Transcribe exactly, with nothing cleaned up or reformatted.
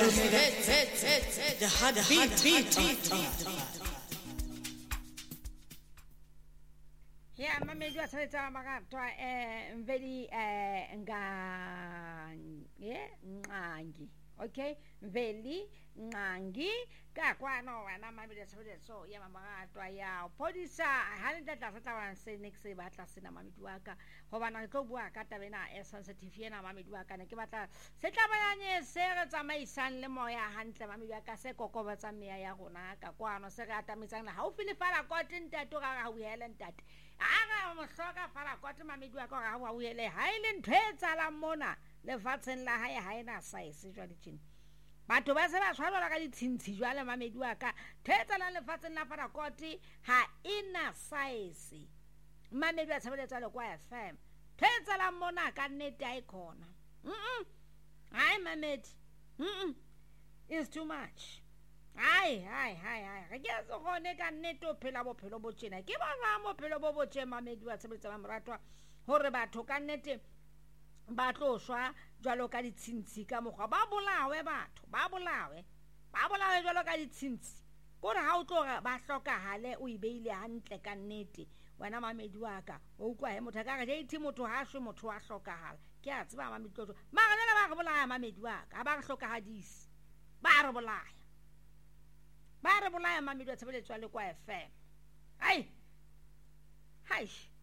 the heartbeat Yeah, mama do say ta maka to eh very eh nga yeah ngangi. Okay, very ngangi ka kwa no wana mama do say so ya mama to ya polisa ha le tla tla wa se next se ba tla se na mama duaka go bana go bua ka tabena e sensitive na mama duaka ne ke batla se tla bayanye se re tsamaisan le moya hantle mama duaka se kokobatsa meya ya gona ka kwano se ga tametsang na ha o file fala ko tintato ga ga buela ntate aga mo hloka fala ko te mama duaka ga ga buele ha ile ntwetsa la mona le vatsen la hae ha ina size jwa ditšhini batho ba se ba tshwarwa ka ditshintshi jwa le mama duaka thetsa la le vatsen la fala ko te ha ina size mama duaka tshebeletsa le kwa F M thetsa la mona ka nnete a ikona mm ai mamedi mm it's too much ai ai ai ai re ke se gone ka nnete o phela bophelo bo tjena ke bona mo phelo bo bo tjena mamedi wa tshebeletsa maratwa hore batho ka nnete ba tlo shwa jwalo ka ditshintshi ka mogwa ba bolawe batho ba bolawe ba bolawe jwalo ka ditshintshi gore ha o tlo ba hlokahale o ibeile hantle ka nnete wena mamedi wa ka o kwa he motho ka ga date motho ha shwe motho wa hlokahala ke a tseba mamedi tlo mara le ba go bolaya mamedi wa ka ba go hlokahadisi ba re bolaya ba re bolaya mamedi wa tshebeletso le kwa F M ai hai